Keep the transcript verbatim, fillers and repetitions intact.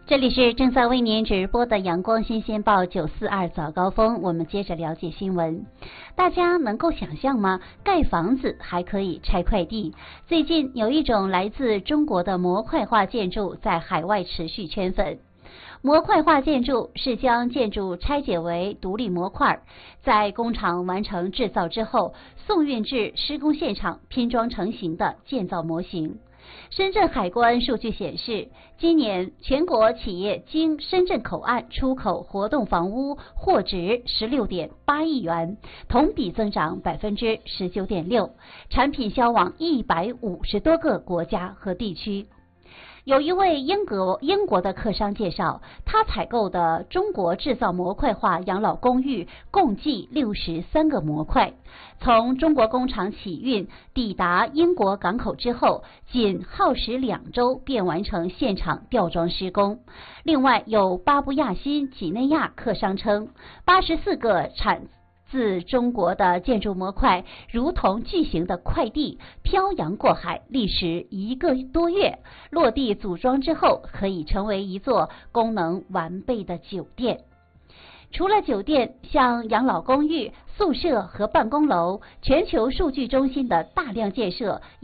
这里是正在为您直播的阳光新鲜报九四二早高峰，我们接着了解新闻。大家能够想象吗？盖房子还可以拆快递。最近有一种来自中国的模块化建筑在海外持续圈粉。模块化建筑是将建筑拆解为独立模块，在工厂完成制造之后，送运至施工现场拼装成型的建造模型。深圳海关数据显示，今年全国企业经深圳口岸出口活动房屋货值十六点八亿元，同比增长百分之十九点六，产品销往一百五十多个国家和地区。有一位英国英国的客商介绍，他采购的中国制造模块化养老公寓共计六十三个模块，从中国工厂起运抵达英国港口之后，仅耗时两周便完成现场吊装施工。另外有巴布亚新几内亚客商称，八十四个产自中国的建筑模块如同巨型的快递漂洋过海，历时一个多月，落地组装之后可以成为一座功能完备的酒店。除了酒店，像养老公寓、宿舍和办公楼，全球数据中心的大量建设